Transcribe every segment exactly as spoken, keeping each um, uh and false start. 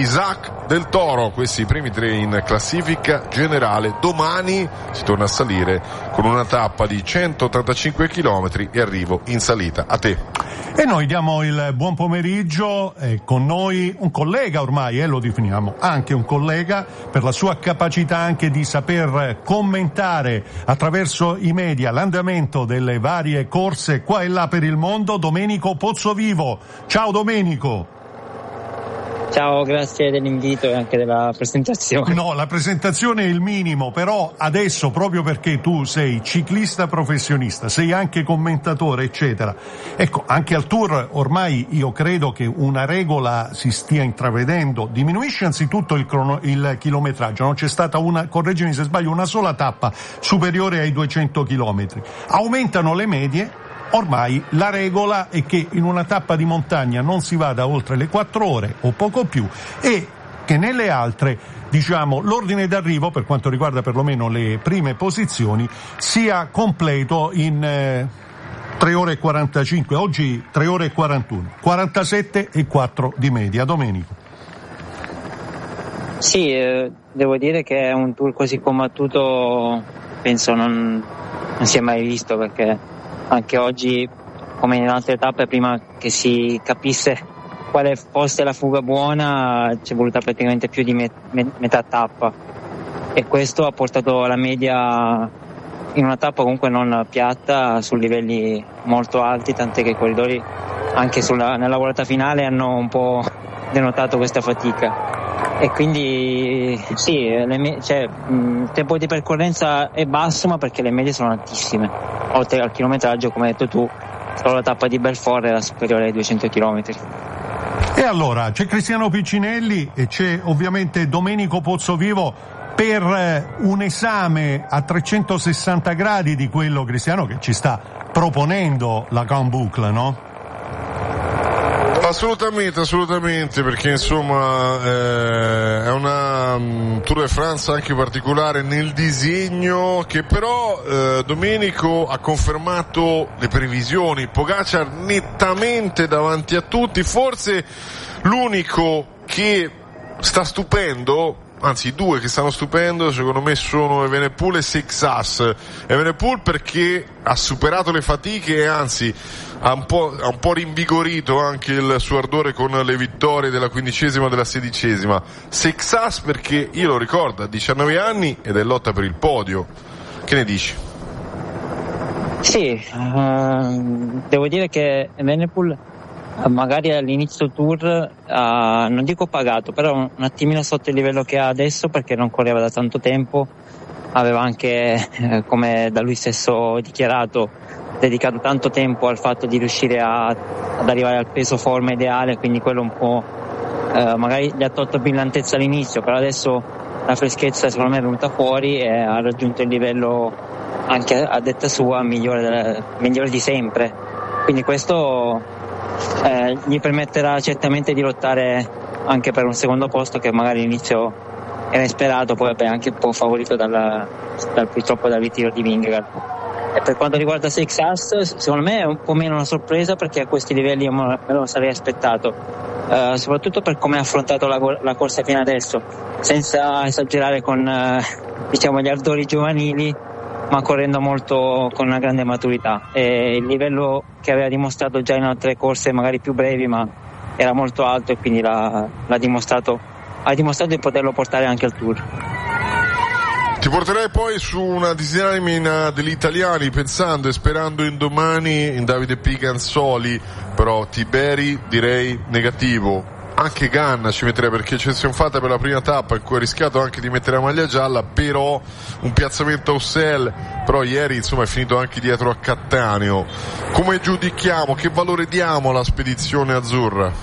Isaac Del Toro, questi i primi tre in classifica generale. Domani si torna a salire con una tappa di centottantacinque chilometri e arrivo in salita. A te. E noi diamo il buon pomeriggio, eh, con noi un collega ormai, eh, lo definiamo anche un collega, per la sua capacità anche di saper commentare attraverso i media l'andamento delle varie corse qua e là per il mondo, Domenico Pozzovivo. Ciao Domenico! Ciao, grazie dell'invito e anche della presentazione. No, la presentazione è il minimo, però adesso, proprio perché tu sei ciclista professionista, sei anche commentatore, eccetera, ecco, anche al Tour ormai io credo che una regola si stia intravedendo. Diminuisce anzitutto il, crono, il chilometraggio, non c'è stata una, correggimi se sbaglio, una sola tappa superiore ai duecento chilometri. Aumentano le medie. Ormai la regola è che in una tappa di montagna non si vada oltre le quattro ore o poco più, e che nelle altre, diciamo, l'ordine d'arrivo, per quanto riguarda perlomeno le prime posizioni, sia completo in eh, tre ore e quarantacinque, oggi tre ore e quarantuno, quarantasette e quattro di media. Domenico. Sì, eh, devo dire che è un tour così combattuto, penso non, non si è mai visto, perché anche oggi, come in altre tappe, prima che si capisse quale fosse la fuga buona, ci è voluta praticamente più di met- met- metà tappa, e questo ha portato la media in una tappa comunque non piatta, su livelli molto alti, tant'è che i corridori anche sulla, nella volata finale hanno un po' denotato questa fatica. E quindi sì, le me- cioè, mh, il tempo di percorrenza è basso, ma perché le medie sono altissime, oltre al chilometraggio, come hai detto tu, solo la tappa di Belfort era superiore ai duecento chilometri. E allora c'è Cristiano Piccinelli e c'è ovviamente Domenico Pozzovivo per un esame a trecentosessanta gradi di quello, Cristiano, che ci sta proponendo la Grande Boucle, no? Assolutamente, assolutamente, perché insomma eh, è una um, Tour de France anche particolare nel disegno, che però eh, Domenico ha confermato le previsioni. Pogacar nettamente davanti a tutti, forse l'unico che sta stupendo, anzi i due che stanno stupendo secondo me sono Evenepoel e Seixas. Evenepoel perché ha superato le fatiche e anzi ha un po', ha un po' rinvigorito anche il suo ardore con le vittorie della quindicesima e della sedicesima. Seixas perché, io lo ricordo, ha diciannove anni ed è lotta per il podio. Che ne dici? Sì, uh, devo dire che Evenepoel magari all'inizio tour ha, non dico pagato, però un, un attimino sotto il livello che ha adesso, perché non correva da tanto tempo, aveva anche, eh, come da lui stesso dichiarato, dedicato tanto tempo al fatto di riuscire a, ad arrivare al peso forma ideale, quindi quello un po' eh, magari gli ha tolto brillantezza all'inizio, però adesso la freschezza secondo me è venuta fuori e ha raggiunto il livello, anche a detta sua, migliore, migliore di sempre, quindi questo eh, gli permetterà certamente di lottare anche per un secondo posto, che magari all'inizio era sperato, poi vabbè, anche un po' favorito dal, dal purtroppo dal ritiro di Vingegaard. E per quanto riguarda Seixas, secondo me è un po' meno una sorpresa, perché a questi livelli io me lo sarei aspettato, uh, soprattutto per come ha affrontato la, la corsa fino adesso, senza esagerare con uh, diciamo gli ardori giovanili, ma correndo molto con una grande maturità, e il livello che aveva dimostrato già in altre corse magari più brevi, ma era molto alto, e quindi l'ha, l'ha dimostrato, ha dimostrato di poterlo portare anche al Tour. Ti porterei poi su una disamina degli italiani, pensando e sperando in domani in Davide Piganzoli, però Tiberi direi negativo. Anche Ganna ci metterei, perché ci siamo fatta per la prima tappa in cui ha rischiato anche di mettere la maglia gialla, però un piazzamento a Ussel, però ieri insomma è finito anche dietro a Cattaneo. Come giudichiamo, che valore diamo alla spedizione azzurra?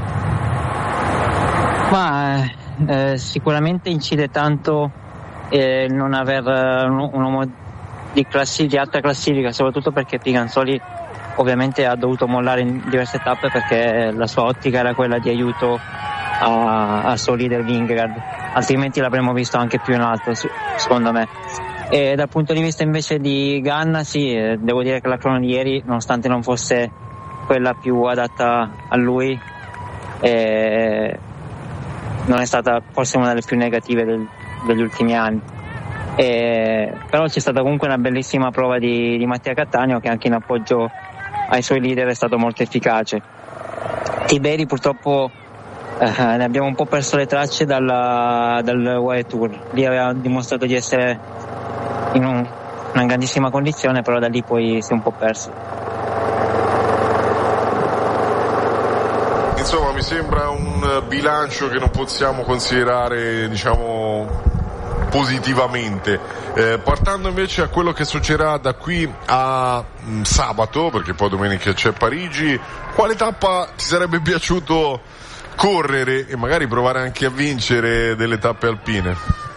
Ma eh, sicuramente incide tanto eh, non aver un, un uomo di, classi, di alta classifica, soprattutto perché Piganzoli ovviamente ha dovuto mollare in diverse tappe, perché la sua ottica era quella di aiuto a, al suo leader Vingegaard, altrimenti l'avremmo visto anche più in alto, secondo me. E dal punto di vista invece di Ganna, sì, eh, devo dire che la crono di ieri, nonostante non fosse quella più adatta a lui, eh, non è stata forse una delle più negative del, degli ultimi anni. E, però c'è stata comunque una bellissima prova di, di Mattia Cattaneo, che anche in appoggio ai suoi leader è stato molto efficace. Tiberi purtroppo eh, ne abbiamo un po' perso le tracce dalla, dal U A E Tour. Lì aveva dimostrato di essere in un, una grandissima condizione, però da lì poi si è un po' perso. Insomma, mi sembra un bilancio che non possiamo considerare, diciamo, positivamente. Eh, partendo invece a quello che succederà da qui a mh, sabato, perché poi domenica c'è Parigi, quale tappa ti sarebbe piaciuto correre e magari provare anche a vincere delle tappe alpine?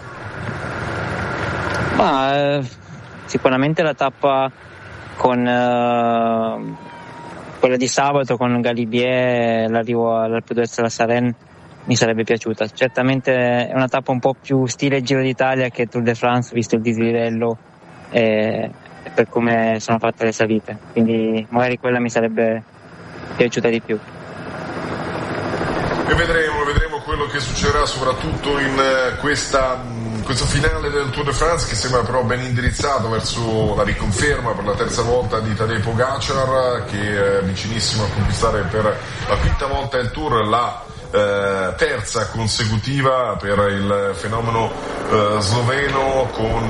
Ma eh, sicuramente la tappa con eh, quella di sabato con Galibier, l'arrivo all'Alpe d'Huez alla Sarenne, mi sarebbe piaciuta. Certamente è una tappa un po' più stile Giro d'Italia che Tour de France, visto il dislivello e per come sono fatte le salite, quindi magari quella mi sarebbe piaciuta di più. E vedremo, vedremo quello che succederà soprattutto in questa, questo finale del Tour de France, che sembra però ben indirizzato verso la riconferma per la terza volta di Tadej Pogacar, che è vicinissimo a conquistare per la quinta volta il Tour, la eh, terza consecutiva per il fenomeno eh, sloveno con...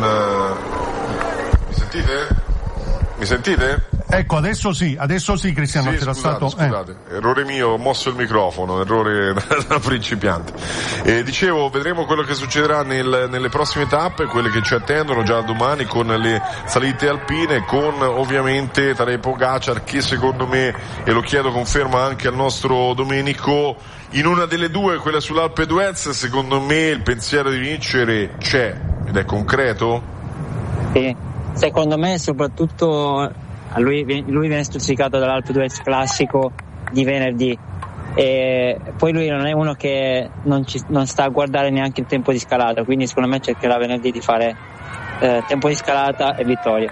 Eh, mi sentite? Mi sentite? Ecco, adesso sì, adesso sì, Cristiano, sì, c'era scusate, stato... Scusate, eh. errore mio, ho mosso il microfono, errore da, da principiante. Eh, dicevo, vedremo quello che succederà nel, nelle prossime tappe, quelle che ci attendono già domani con le salite alpine, con ovviamente Tadej Pogacar, che secondo me, e lo chiedo conferma anche al nostro Domenico, in una delle due, quella sull'Alpe d'Huez, secondo me il pensiero di vincere c'è, ed è concreto? Sì, secondo me soprattutto... Lui, lui viene stuzzicato dall'Alpe d'Huez classico di venerdì, e poi lui non è uno che non, ci, non sta a guardare neanche il tempo di scalata, quindi secondo me cercherà venerdì di fare eh, tempo di scalata e vittoria.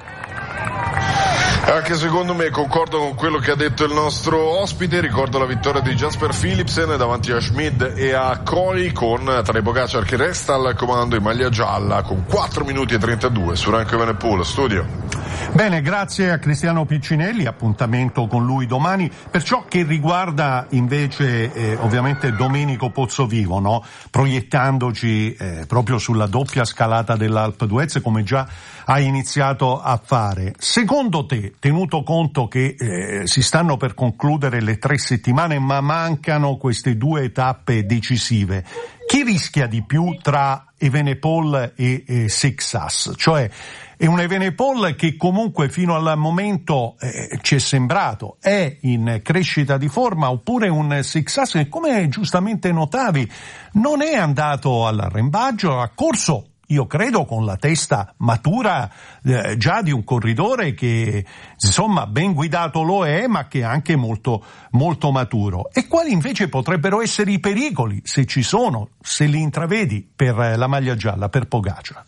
Anche secondo me, concordo con quello che ha detto il nostro ospite. Ricordo la vittoria di Jasper Philipsen davanti a Schmid e a Coy, con Tadej Pogacar che resta al comando in maglia gialla con quattro minuti e trentadue su Renko Evenepoel. Studio. Bene, grazie a Cristiano Piccinelli, appuntamento con lui domani. Per ciò che riguarda invece eh, ovviamente Domenico Pozzovivo, no? Proiettandoci eh, proprio sulla doppia scalata dell'Alpe d'Huez, come già hai iniziato a fare. Secondo te, tenuto conto che eh, si stanno per concludere le tre settimane ma mancano queste due tappe decisive, chi rischia di più tra Evenepoel e, e Sixas? Cioè è un Evenepoel che comunque fino al momento eh, ci è sembrato è in crescita di forma, oppure un Sixas che, come giustamente notavi, non è andato all'arrembaggio, ha corso, io credo, con la testa matura eh, già di un corridore che insomma ben guidato lo è, ma che è anche molto molto maturo. E quali invece potrebbero essere i pericoli, se ci sono, se li intravedi, per la maglia gialla, per Pogacar?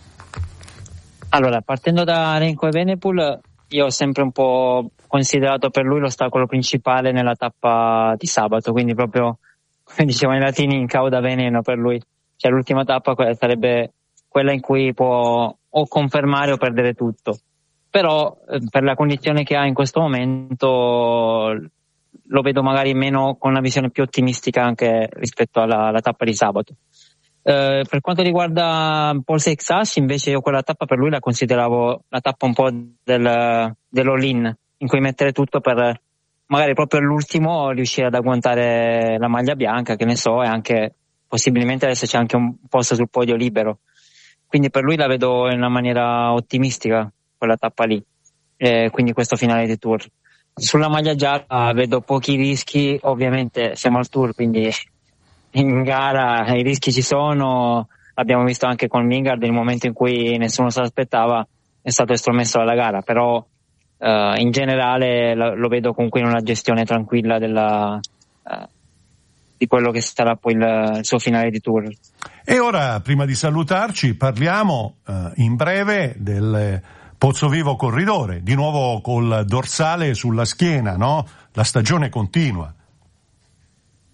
Allora, partendo da Renko Evenepoel, io ho sempre un po' considerato per lui l'ostacolo principale nella tappa di sabato, quindi proprio, come dicevano i latini, in cauda veneno per lui. Cioè l'ultima tappa sarebbe quella in cui può o confermare o perdere tutto. Però eh, per la condizione che ha in questo momento lo vedo magari meno, con una visione più ottimistica anche rispetto alla, alla tappa di sabato. Eh, per quanto riguarda Paul Seixas, invece, io quella tappa per lui la consideravo la tappa un po' del, dell'all-in, in cui mettere tutto per magari proprio all'ultimo riuscire ad agguantare la maglia bianca, che ne so, e anche possibilmente adesso c'è anche un posto sul podio libero. Quindi per lui la vedo in una maniera ottimistica quella tappa lì, eh, quindi questo finale di Tour. Sulla maglia gialla vedo pochi rischi, ovviamente siamo al Tour, quindi in gara i rischi ci sono, l'abbiamo visto anche con Vingegaard, nel momento in cui nessuno se l'aspettava è stato estromesso dalla gara, però eh, in generale lo, lo vedo comunque in una gestione tranquilla della, eh, di quello che sarà poi il, il suo finale di Tour. E ora, prima di salutarci, parliamo eh, in breve del Pozzovivo corridore, di nuovo col dorsale sulla schiena, no? La stagione continua.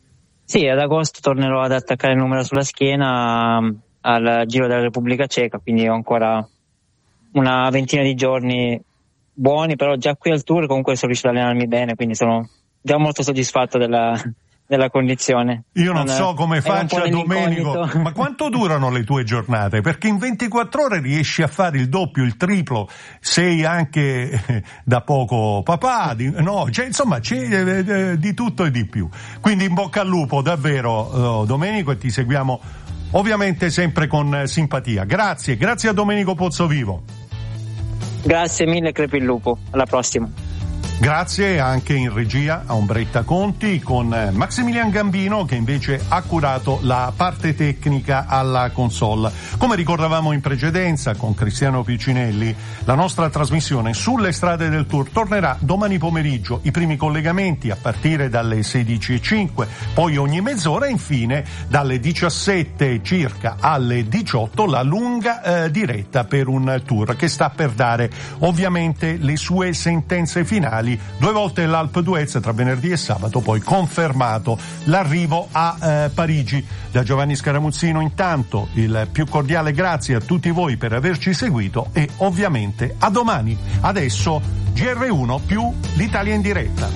Sì, ad agosto tornerò ad attaccare il numero sulla schiena al Giro della Repubblica Ceca, quindi ho ancora una ventina di giorni buoni, però già qui al Tour comunque sono riuscito ad allenarmi bene, quindi sono già molto soddisfatto della, della condizione. Io non, non so come faccia Domenico, ma quanto durano le tue giornate? Perché in ventiquattro ore riesci a fare il doppio, il triplo, sei anche da poco papà, di, no, cioè, insomma c'è di tutto e di più. Quindi in bocca al lupo davvero, Domenico, e ti seguiamo ovviamente sempre con simpatia. Grazie, grazie a Domenico Pozzovivo. Grazie mille, crepi il lupo, alla prossima. Grazie anche in regia a Ombretta Conti con Maximilian Gambino che invece ha curato la parte tecnica alla console. Come ricordavamo in precedenza con Cristiano Piccinelli, la nostra trasmissione sulle strade del Tour tornerà domani pomeriggio, i primi collegamenti a partire dalle sedici e cinque, poi ogni mezz'ora e infine dalle diciassette circa alle diciotto la lunga eh, diretta per un Tour che sta per dare ovviamente le sue sentenze finali. Due volte l'Alpe d'Huez tra venerdì e sabato, poi confermato l'arrivo a eh, Parigi. Da Giovanni Scaramuzzino intanto il più cordiale grazie a tutti voi per averci seguito e ovviamente a domani. Adesso G R uno più l'Italia in diretta.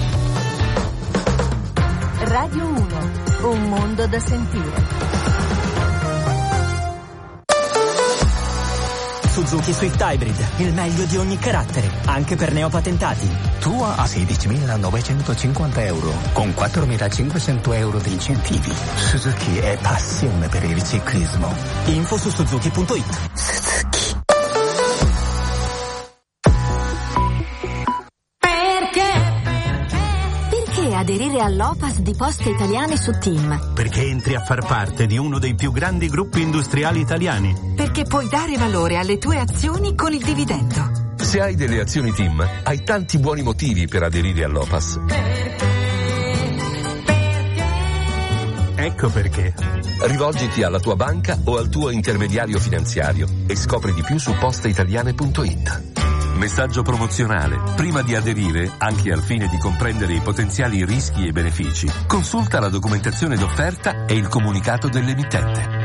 Radio uno, un mondo da sentire. Suzuki Swift Hybrid, il meglio di ogni carattere, anche per neopatentati. Tua a sedicimilanovecentocinquanta euro, con quattromilacinquecento euro di incentivi. Suzuki è passione per il ciclismo. Info su suzuki punto it. Suzuki. Aderire all'Opas di Poste Italiane su Team. Perché entri a far parte di uno dei più grandi gruppi industriali italiani. Perché puoi dare valore alle tue azioni con il dividendo. Se hai delle azioni Team, hai tanti buoni motivi per aderire all'Opas. Ecco perché. Rivolgiti alla tua banca o al tuo intermediario finanziario e scopri di più su posteitaliane punto it. Messaggio promozionale. Prima di aderire, anche al fine di comprendere i potenziali rischi e benefici, consulta la documentazione d'offerta e il comunicato dell'emittente.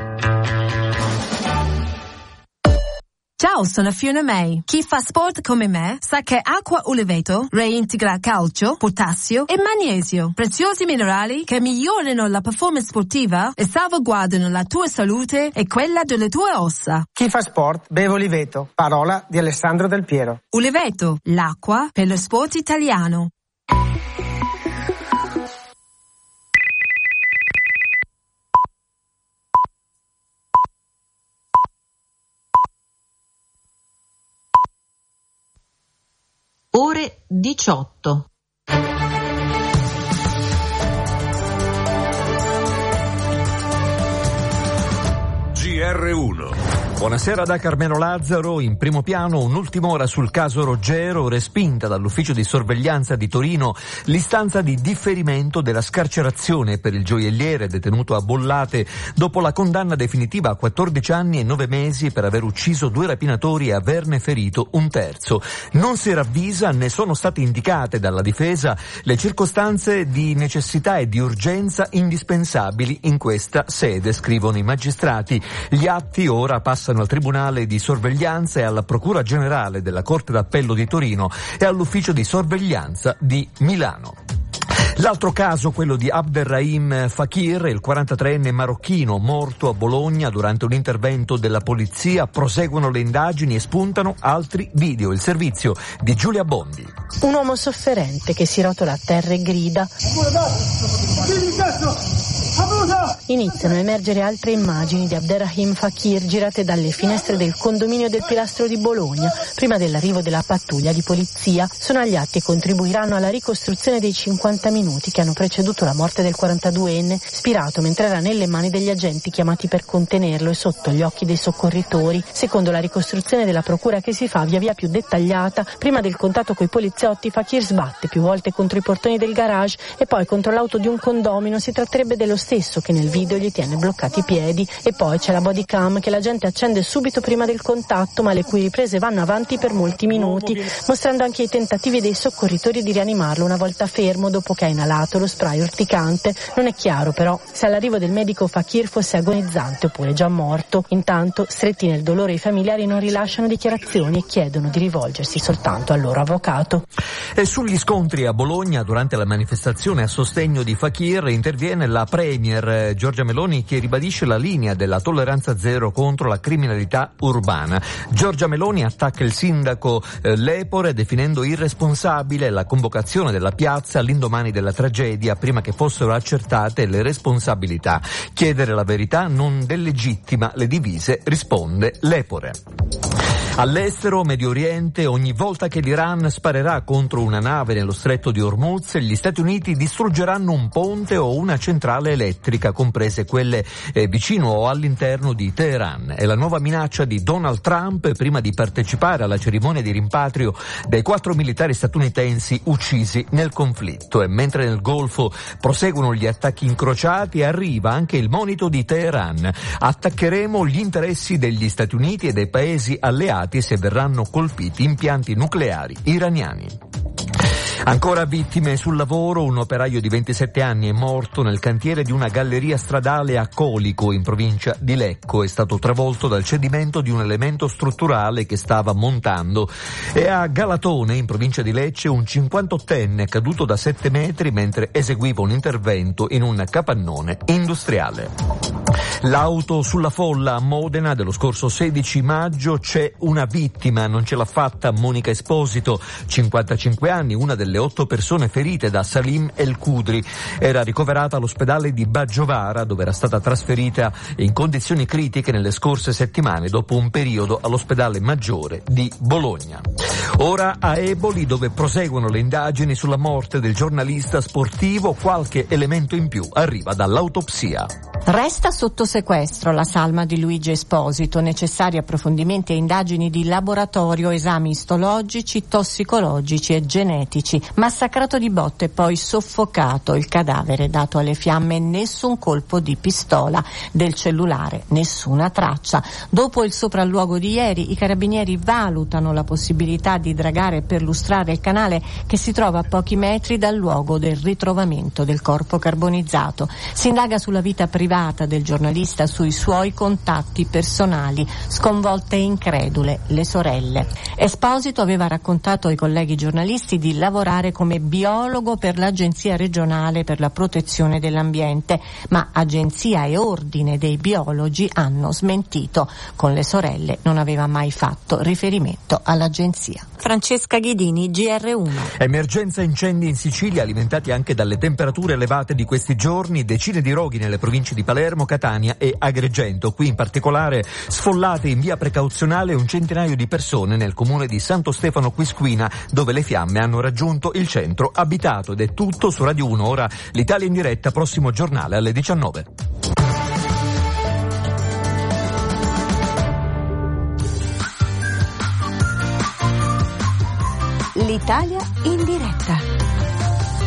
Ciao, sono Fiona May. Chi fa sport come me sa che acqua Uliveto reintegra calcio, potassio e magnesio, preziosi minerali che migliorano la performance sportiva e salvaguardano la tua salute e quella delle tue ossa. Chi fa sport beve Uliveto, parola di Alessandro Del Piero. Uliveto, l'acqua per lo sport italiano. Ore diciotto. G R uno. Buonasera da Carmelo Lazzaro. In primo piano un'ultima ora sul caso Roggero, respinta dall'ufficio di sorveglianza di Torino l'istanza di differimento della scarcerazione per il gioielliere detenuto a Bollate dopo la condanna definitiva a quattordici anni e nove mesi per aver ucciso due rapinatori e averne ferito un terzo. Non si ravvisa né sono state indicate dalla difesa le circostanze di necessità e di urgenza indispensabili in questa sede, scrivono i magistrati. Gli atti ora passano al Tribunale di Sorveglianza e alla Procura Generale della Corte d'Appello di Torino e all'Ufficio di Sorveglianza di Milano. L'altro caso, quello di Abderrahim Fakir, il quarantatreenne marocchino morto a Bologna durante un intervento della polizia. Proseguono le indagini e spuntano altri video. Il servizio di Giulia Bondi. Un uomo sofferente che si rotola a terra e grida. Iniziano a emergere altre immagini di Abderrahim Fakir girate dalle finestre del condominio del Pilastro di Bologna prima dell'arrivo della pattuglia di polizia. Sono agli atti e contribuiranno alla ricostruzione dei cinquanta minuti che hanno preceduto la morte del quarantaduenne, spirato mentre era nelle mani degli agenti chiamati per contenerlo e sotto gli occhi dei soccorritori. Secondo la ricostruzione della procura che si fa via via più dettagliata, prima del contatto coi poliziotti Fakir sbatte più volte contro i portoni del garage e poi contro l'auto di un condomino. Si tratterebbe dello stesso che che nel video gli tiene bloccati i piedi. E poi c'è la body cam che la gente accende subito prima del contatto, ma le cui riprese vanno avanti per molti minuti, mostrando anche i tentativi dei soccorritori di rianimarlo una volta fermo dopo che ha inalato lo spray urticante. Non è chiaro però se all'arrivo del medico Fakir fosse agonizzante oppure già morto. Intanto, stretti nel dolore, i familiari non rilasciano dichiarazioni e chiedono di rivolgersi soltanto al loro avvocato. E sugli scontri a Bologna durante la manifestazione a sostegno di Fakir interviene la premier Giorgia Meloni, che ribadisce la linea della tolleranza zero contro la criminalità urbana. Giorgia Meloni attacca il sindaco eh, Lepore definendo irresponsabile la convocazione della piazza all'indomani della tragedia prima che fossero accertate le responsabilità. Chiedere la verità non delegittima le divise, risponde Lepore. All'estero, Medio Oriente, ogni volta che l'Iran sparerà contro una nave nello stretto di Hormuz, gli Stati Uniti distruggeranno un ponte o una centrale elettrica, comprese quelle eh, vicino o all'interno di Teheran. È la nuova minaccia di Donald Trump prima di partecipare alla cerimonia di rimpatrio dei quattro militari statunitensi uccisi nel conflitto. E mentre nel Golfo proseguono gli attacchi incrociati, arriva anche il monito di Teheran. Attaccheremo gli interessi degli Stati Uniti e dei paesi alleati se verranno colpiti impianti nucleari iraniani. Ancora vittime sul lavoro, un operaio di ventisette anni è morto nel cantiere di una galleria stradale a Colico in provincia di Lecco. È stato travolto dal cedimento di un elemento strutturale che stava montando. E a Galatone in provincia di Lecce un cinquantottenne è caduto da sette metri mentre eseguiva un intervento in un capannone industriale. L'auto sulla folla a Modena dello scorso sedici maggio, c'è una vittima, non ce l'ha fatta Monica Esposito, cinquantacinque anni, una delle otto persone ferite da Salim El Kudri. Era ricoverata all'ospedale di Baggiovara, dove era stata trasferita in condizioni critiche nelle scorse settimane dopo un periodo all'ospedale maggiore di Bologna. Ora a Eboli, dove proseguono le indagini sulla morte del giornalista sportivo, qualche elemento in più arriva dall'autopsia. Resta sotto sequestro la salma di Luigi Esposito, necessari approfondimenti e indagini di laboratorio, esami istologici, tossicologici e genetici. Massacrato di botte e poi soffocato, il cadavere dato alle fiamme, nessun colpo di pistola, del cellulare nessuna traccia. Dopo il sopralluogo di ieri, i carabinieri valutano la possibilità di dragare e perlustrare il canale che si trova a pochi metri dal luogo del ritrovamento del corpo carbonizzato. Si indaga sulla vita privata del giornalista, sui suoi contatti personali. Sconvolte e incredule le sorelle. Esposito aveva raccontato ai colleghi giornalisti di lavorare come biologo per l'Agenzia regionale per la protezione dell'ambiente, ma Agenzia e Ordine dei biologi hanno smentito. Con le sorelle non aveva mai fatto riferimento all'agenzia. Francesca Ghidini, G R uno. Emergenza incendi in Sicilia, alimentati anche dalle temperature elevate di questi giorni. Decine di roghi nelle province di Palermo, Catania e Agrigento. Qui in particolare sfollate in via precauzionale un centinaio di persone nel comune di Santo Stefano Quisquina, dove le fiamme hanno raggiunto il centro abitato. Ed è tutto su Radio uno. Ora l'Italia in diretta, prossimo giornale alle diciannove. L'Italia in diretta.